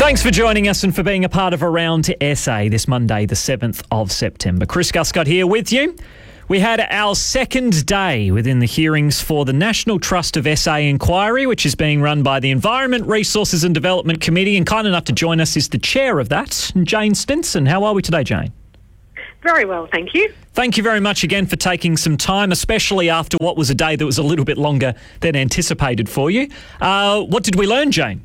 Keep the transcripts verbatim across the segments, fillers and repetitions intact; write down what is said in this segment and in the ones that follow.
Thanks for joining us and for being a part of Around S A this Monday, the seventh of September. Chris Guscott here with you. We had our second day within the hearings for the National Trust of S A inquiry, which is being run by the Environment, Resources and Development Committee, and kind enough to join us is the chair of that, Jane Stinson. How are we today, Jane? Very well, thank you. Thank you very much again for taking some time, especially after what was a day that was a little bit longer than anticipated for you. Uh, what did we learn, Jane?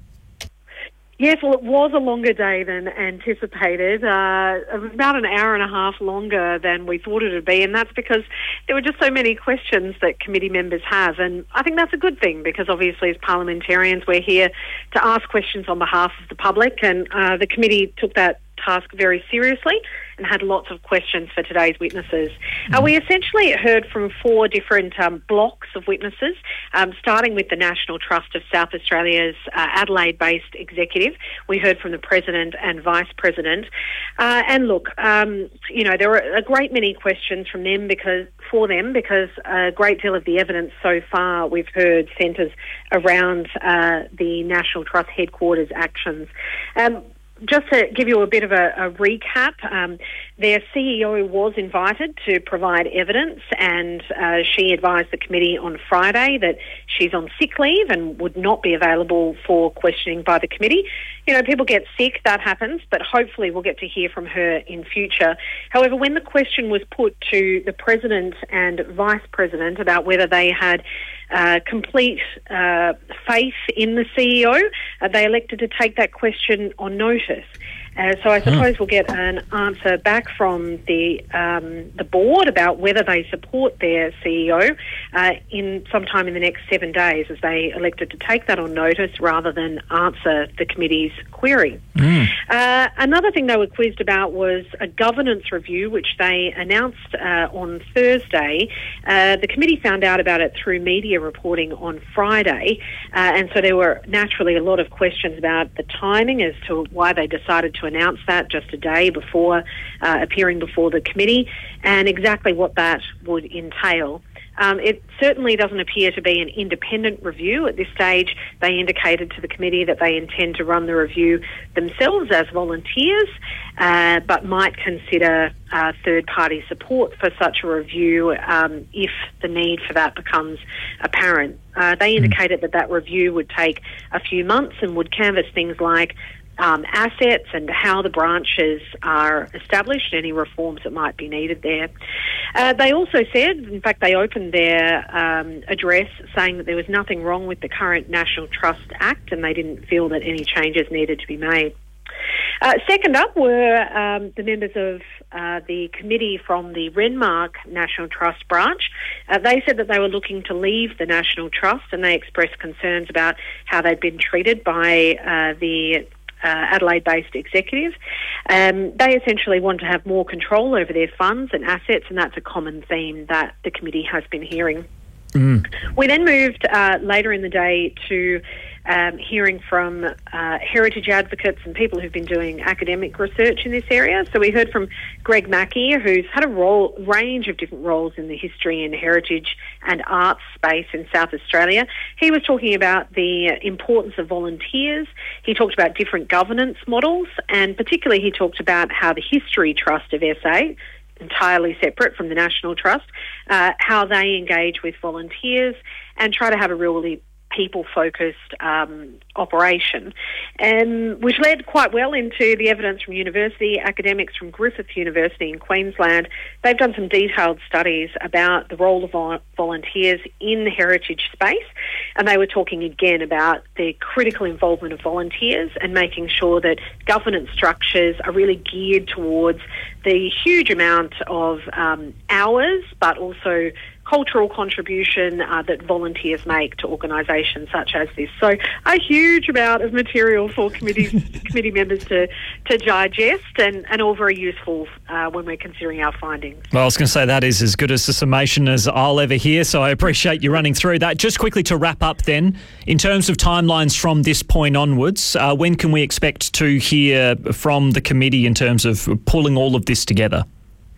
Yes, well, it was a longer day than anticipated. Uh, it was about an hour and a half longer than we thought it would be, and that's because there were just so many questions that committee members have. And I think that's a good thing because obviously as parliamentarians we're here to ask questions on behalf of the public, and uh, the committee took that task very seriously and had lots of questions for today's witnesses. Uh, we essentially heard from four different um, blocks of witnesses, um, starting with the National Trust of South Australia's uh, Adelaide-based executive. We heard from the President and Vice President. Uh, and look, um, you know, there were a great many questions from them because for them because a great deal of the evidence so far we've heard centres around uh, the National Trust headquarters actions. Um, Just to give you a bit of a, a recap, um, their C E O was invited to provide evidence, and uh, she advised the committee on Friday that she's on sick leave and would not be available for questioning by the committee. You know, people get sick, that happens, but hopefully we'll get to hear from her in future. However, when the question was put to the President and Vice President about whether they had Uh, complete uh, faith in the C E O, uh, they elected to take that question on notice. Uh, so I suppose mm. we'll get an answer back from the um, the board about whether they support their C E O uh, in sometime in the next seven days, as they elected to take that on notice rather than answer the committee's query. Mm. Uh, another thing they were quizzed about was a governance review, which they announced uh, on Thursday. Uh, the committee found out about it through media reporting on Friday, uh, and so there were naturally a lot of questions about the timing as to why they decided to announce that just a day before uh, appearing before the committee, and exactly what that would entail. Um, it certainly doesn't appear to be an independent review. At this stage, they indicated to the committee that they intend to run the review themselves as volunteers, uh, but might consider uh, third-party support for such a review um, if the need for that becomes apparent. Uh, they indicated that that review would take a few months and would canvass things like Um, assets and how the branches are established, any reforms that might be needed there. Uh, they also said, in fact, they opened their um, address saying that there was nothing wrong with the current National Trust Act and they didn't feel that any changes needed to be made. Uh, second up were um, the members of uh, the committee from the Renmark National Trust branch. Uh, they said that they were looking to leave the National Trust, and they expressed concerns about how they'd been treated by uh, the Uh, Adelaide-based executive. Um, they essentially want to have more control over their funds and assets, and that's a common theme that the committee has been hearing. Mm. We then moved uh, later in the day to um, hearing from uh, heritage advocates and people who've been doing academic research in this area. So we heard from Greg Mackey, who's had a role, range of different roles in the history and heritage and arts space in South Australia. He was talking about the importance of volunteers. He talked about different governance models, and particularly he talked about how the History Trust of S A, entirely separate from the National Trust, uh, how they engage with volunteers and try to have a really people-focused um, operation, and which led quite well into the evidence from university academics from Griffith University in Queensland. They've done some detailed studies about the role of vol- volunteers in the heritage space, and they were talking again about the critical involvement of volunteers and making sure that governance structures are really geared towards the huge amount of um, hours, but also cultural contribution uh, that volunteers make to organisations such as this. So a huge amount of material for committee committee members to, to digest, and, and all very useful uh, when we're considering our findings. Well, I was going to say that is as good a summation as I'll ever hear, so I appreciate you running through that. Just quickly to wrap up then, in terms of timelines from this point onwards, uh, when can we expect to hear from the committee in terms of pulling all of this together?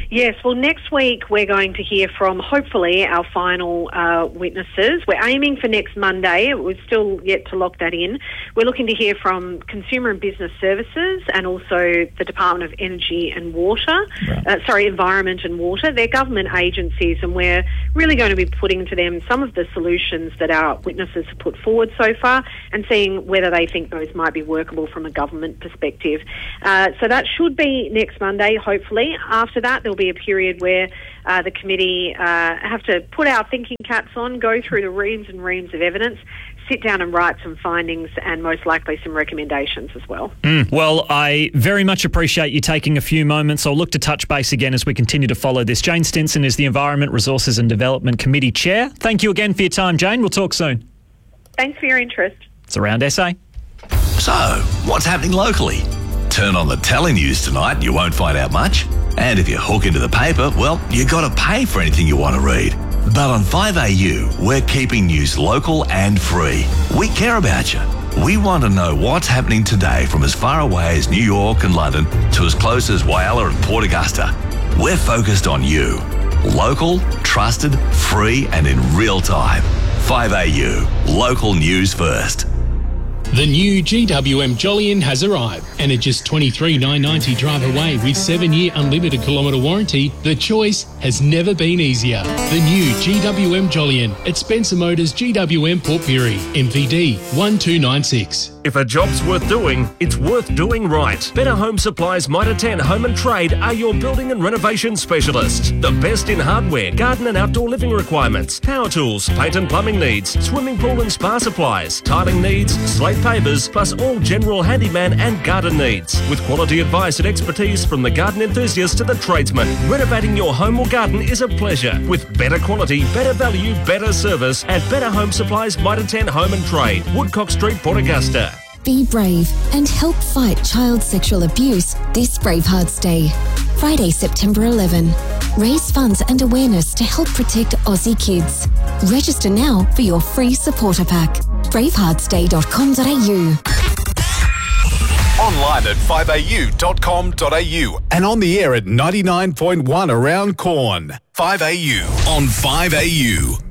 Yes, well, next week we're going to hear from, hopefully, our final uh, witnesses. We're aiming for next Monday. We're still yet to lock that in. We're looking to hear from Consumer and Business Services and also the Department of Energy and Water, right. uh, sorry, Environment and Water. They're government agencies, and we're really going to be putting to them some of the solutions that our witnesses have put forward so far and seeing whether they think those might be workable from a government perspective. Uh, so that should be next Monday, hopefully. After that, there'll be a period where uh, the committee uh, have to put our thinking caps on, go through the reams and reams of evidence, sit down and write some findings and most likely some recommendations as well. Mm. Well, I very much appreciate you taking a few moments. I'll look to touch base again as we continue to follow this. Jane Stinson is the Environment, Resources and Development Committee Chair. Thank you again for your time, Jane. We'll talk soon. Thanks for your interest. It's Around S A. So, what's happening locally? Turn on the telly news tonight, you won't find out much. And if you hook into the paper, well, you got to pay for anything you want to read. But on five A U, we're keeping news local and free. We care about you. We want to know what's happening today from as far away as New York and London to as close as Whyalla and Port Augusta. We're focused on you. Local, trusted, free and in real time. five A U, local news first. The new G W M Jolyon has arrived, and at just twenty-three thousand nine hundred ninety dollars drive away with seven-year unlimited kilometre warranty, the choice has never been easier. The new G W M Jolyon at Spencer Motors G W M Port Pirie, M V D one two nine six. If a job's worth doing, it's worth doing right. Better Home Supplies Mitre ten Home and Trade are your building and renovation specialists. The best in hardware, garden and outdoor living requirements, power tools, paint and plumbing needs, swimming pool and spa supplies, tiling needs, slate pavers, plus all general handyman and garden needs. With quality advice and expertise from the garden enthusiast to the tradesman, renovating your home or garden is a pleasure. With better quality, better value, better service at Better Home Supplies Mitre ten Home and Trade, Woodcock Street, Port Augusta. Be brave and help fight child sexual abuse this Bravehearts Day. Friday, September eleventh. Raise funds and awareness to help protect Aussie kids. Register now for your free supporter pack. bravehearts day dot com dot a u. Online at five a u dot com dot a u and on the air at ninety-nine point one around Corn. five A U on five A U.